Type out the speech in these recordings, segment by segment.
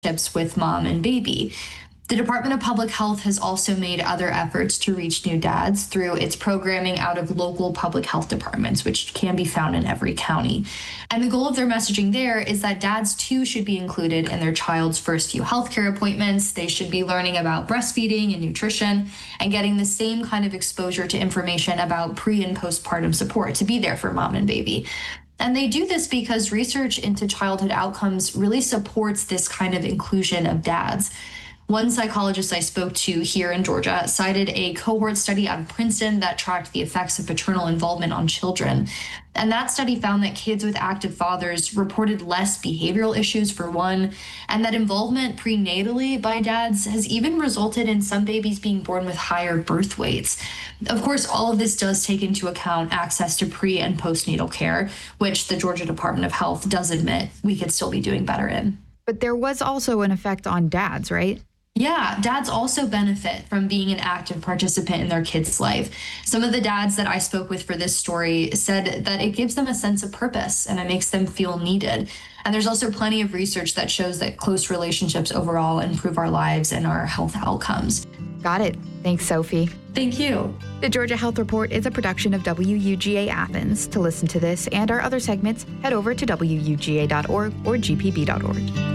relationships with mom and baby. The Department of Public Health has also made other efforts to reach new dads through its programming out of local public health departments, which can be found in every county. And the goal of their messaging there is that dads too should be included in their child's first few healthcare appointments. They should be learning about breastfeeding and nutrition and getting the same kind of exposure to information about pre- and postpartum support to be there for mom and baby. And they do this because research into childhood outcomes really supports this kind of inclusion of dads. One psychologist I spoke to here in Georgia cited a cohort study out of Princeton that tracked the effects of paternal involvement on children. And that study found that kids with active fathers reported less behavioral issues, for one, and that involvement prenatally by dads has even resulted in some babies being born with higher birth weights. Of course, all of this does take into account access to pre- and postnatal care, which the Georgia Department of Health does admit we could still be doing better in. But there was also an effect on dads, right? Yeah, dads also benefit from being an active participant in their kid's life. Some of the dads that I spoke with for this story said that it gives them a sense of purpose and it makes them feel needed. And there's also plenty of research that shows that close relationships overall improve our lives and our health outcomes. Got it. Thanks, Sophie. Thank you. The Georgia Health Report is a production of WUGA Athens. To listen to this and our other segments, head over to WUGA.org or GPB.org.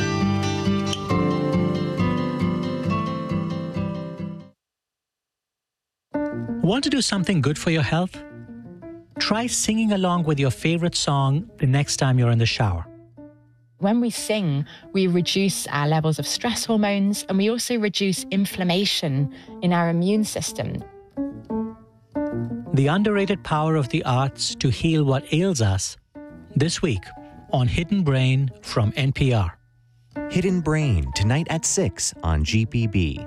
Want to do something good for your health? Try singing along with your favorite song the next time you're in the shower. When we sing, we reduce our levels of stress hormones and we also reduce inflammation in our immune system. The underrated power of the arts to heal what ails us, this week on Hidden Brain from NPR. Hidden Brain, tonight at 6 on GPB.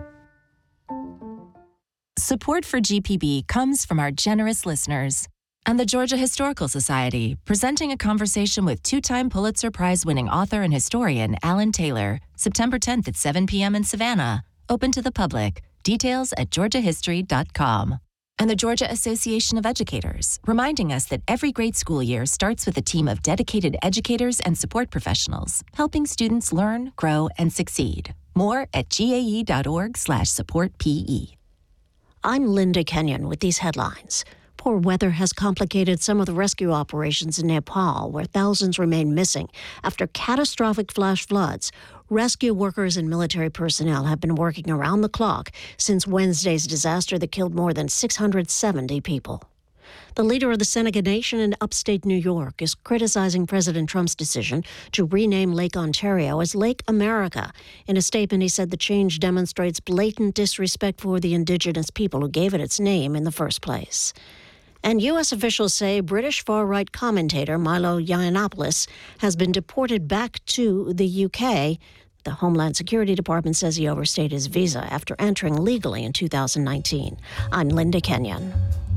Support for GPB comes from our generous listeners and the Georgia Historical Society, presenting a conversation with two-time Pulitzer Prize-winning author and historian Alan Taylor, September 10th at 7 p.m. in Savannah. Open to the public. Details at georgiahistory.com. And the Georgia Association of Educators, reminding us that every great school year starts with a team of dedicated educators and support professionals, helping students learn, grow, and succeed. More at gae.org/supportpe. I'm Linda Kenyon with these headlines. Poor weather has complicated some of the rescue operations in Nepal, where thousands remain missing after catastrophic flash floods. Rescue workers and military personnel have been working around the clock since Wednesday's disaster that killed more than 670 people. The leader of the Seneca Nation in upstate New York is criticizing President Trump's decision to rename Lake Ontario as Lake America. In a statement, he said the change demonstrates blatant disrespect for the indigenous people who gave it its name in the first place. And U.S. officials say British far-right commentator Milo Yiannopoulos has been deported back to the U.K. The Homeland Security Department says he overstayed his visa after entering legally in 2019. I'm Linda Kenyon.